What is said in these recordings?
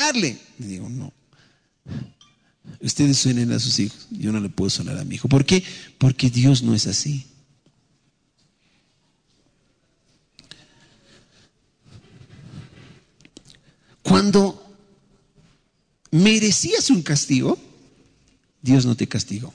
sonarle. Le digo, no. Ustedes suenen a sus hijos. Yo no le puedo sonar a mi hijo. ¿Por qué? Porque Dios no es así. Cuando merecías un castigo, Dios no te castigó.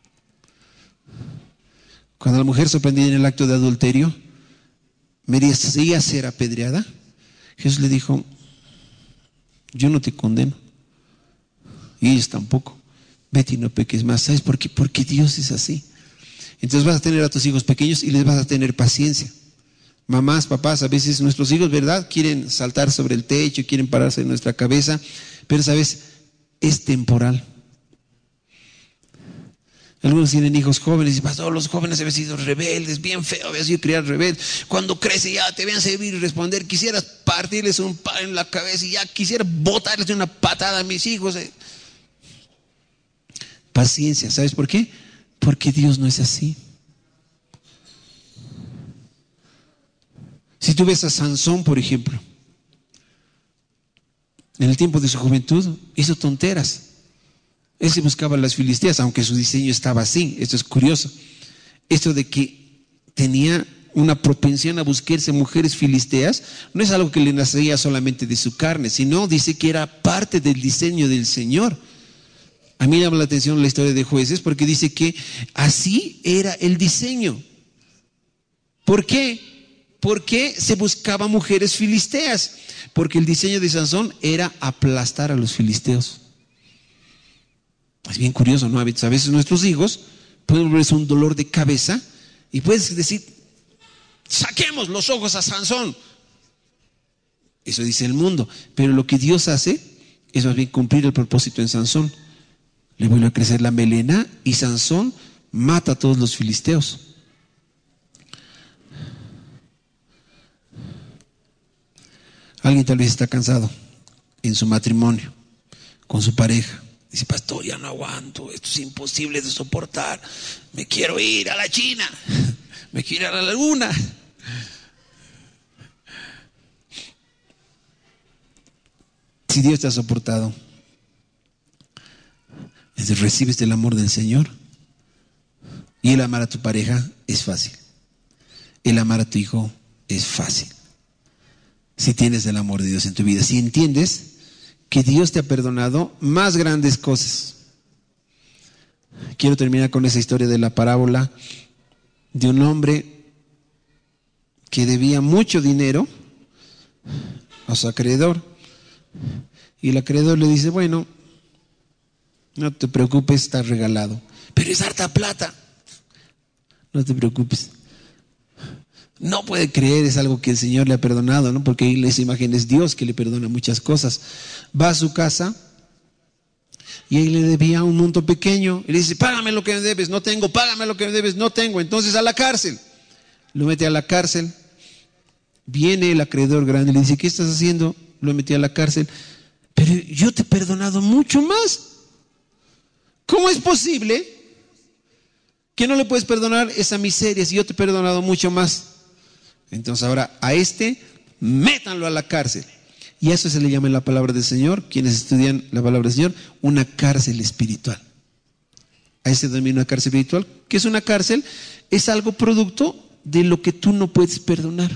Cuando la mujer sorprendida en el acto de adulterio merecía ser apedreada, Jesús le dijo, yo no te condeno. Y ellos tampoco. Vete y no peques más. ¿Sabes por qué? Porque Dios es así. Entonces vas a tener a tus hijos pequeños y les vas a tener paciencia. Mamás, papás, a veces nuestros hijos, ¿verdad? Quieren saltar sobre el techo, quieren pararse en nuestra cabeza, pero ¿sabes? Es temporal. Algunos tienen hijos jóvenes y pastor, los jóvenes habían sido rebeldes, bien feo, habían sido criados rebeldes. Cuando crece ya te vean servir y responder, quisieras partirles un palo en la cabeza y ya quisiera botarles una patada a mis hijos. Paciencia, ¿sabes por qué? Porque Dios no es así. Si tú ves a Sansón, por ejemplo, en el tiempo de su juventud hizo tonteras. Él se buscaba las filisteas, aunque su diseño estaba así. Esto es curioso. Esto de que tenía una propensión a buscarse mujeres filisteas, no es algo que le nacía solamente de su carne, sino dice que era parte del diseño del Señor. A mí me llama la atención la historia de Jueces porque dice que así era el diseño. ¿Por qué? Porque se buscaba mujeres filisteas. Porque el diseño de Sansón era aplastar a los filisteos. Es bien curioso, ¿no? A veces nuestros hijos pueden volverse un dolor de cabeza y puedes decir, saquemos los ojos a Sansón. Eso dice el mundo. Pero lo que Dios hace es más bien cumplir el propósito en Sansón. Le vuelve a crecer la melena y Sansón mata a todos los filisteos. Alguien tal vez está cansado en su matrimonio, con su pareja. Dice, pastor, ya no aguanto, esto es imposible de soportar. Me quiero ir a la China, me quiero ir a la luna. Si Dios te ha soportado, entonces recibes el amor del Señor. Y el amar a tu pareja es fácil. El amar a tu hijo es fácil. Si tienes el amor de Dios en tu vida, si entiendes que Dios te ha perdonado más grandes cosas. Quiero terminar con esa historia de la parábola de un hombre que debía mucho dinero a su acreedor. Y el acreedor le dice, bueno, no te preocupes, está regalado. Pero es harta plata. No te preocupes. No puede creer, es algo que el Señor le ha perdonado, ¿no? Porque ahí esa imagen es Dios que le perdona muchas cosas. Va a su casa y ahí le debía un monto pequeño. Y le dice, págame lo que me debes, no tengo, págame lo que me debes, no tengo. Entonces a la cárcel. Lo mete a la cárcel. Viene el acreedor grande y le dice, ¿qué estás haciendo? Lo metí a la cárcel. Pero yo te he perdonado mucho más. ¿Cómo es posible que no le puedes perdonar esa miseria si yo te he perdonado mucho más? Entonces ahora a métanlo a la cárcel. Y a eso se le llama en la palabra del Señor, quienes estudian la palabra del Señor, una cárcel espiritual. A ese denomina una cárcel espiritual. ¿Qué es una cárcel? Es algo producto de lo que tú no puedes perdonar.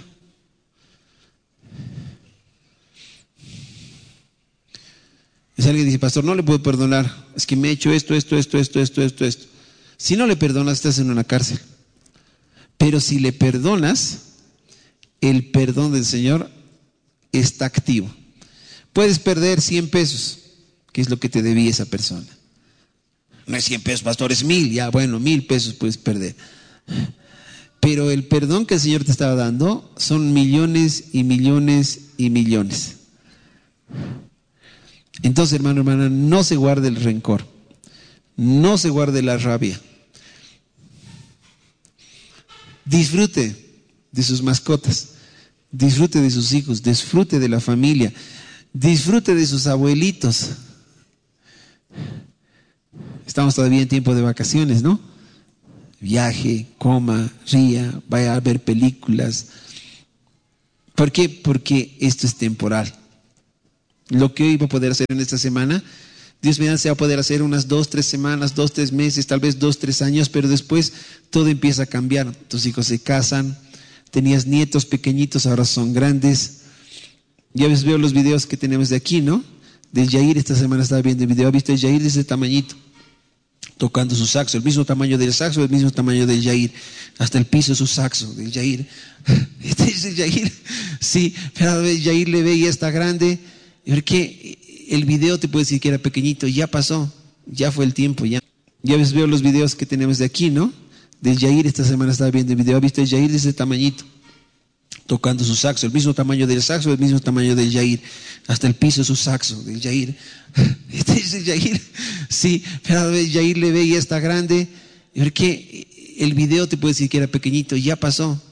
Es alguien que dice, pastor, no le puedo perdonar, es que me he hecho esto. Si no le perdonas, estás en una cárcel. Pero si le perdonas, el perdón del Señor está activo. Puedes perder 100 pesos, que es lo que te debía esa persona. No es 100 pesos, pastor, es 1000. Ya, bueno, 1000 pesos puedes perder. Pero el perdón que el Señor te estaba dando son millones y millones y millones. Entonces, hermano, hermana, no se guarde el rencor. No se guarde la rabia. Disfrute de sus mascotas, disfrute de sus hijos, disfrute de la familia, disfrute de sus abuelitos. Estamos todavía en tiempo de vacaciones, ¿no? Viaje, coma, ría, vaya a ver películas. ¿Por qué? Porque esto es temporal. Lo que hoy va a poder hacer en esta semana, Dios mediante se va a poder hacer unas 2, 3 semanas, 2, 3 meses, tal vez 2, 3 años, pero después todo empieza a cambiar. Tus hijos se casan, tenías nietos pequeñitos, ahora son grandes. Ya ves, veo los videos que tenemos de aquí, ¿no? Del Yair, esta semana estaba viendo el video, ¿ha visto el Yair de ese tamañito? Tocando su saxo, el mismo tamaño del saxo, el mismo tamaño del Yair, hasta el piso su saxo, del Yair. Este es el Yair, sí, pero el Yair le ve y ya está grande, porque el video te puede decir que era pequeñito, ya pasó, ya fue el tiempo, ya. Ya ves, veo los videos que tenemos de aquí, ¿no? Del Yair, esta semana estaba viendo el video, ¿ha visto el Yair de ese tamañito? Tocando su saxo, el mismo tamaño del saxo, el mismo tamaño del Yair, hasta el piso su saxo, del Yair. Este es el Yair, sí, pero el Yair le ve y ya está grande, porque el video te puede decir que era pequeñito, ya pasó,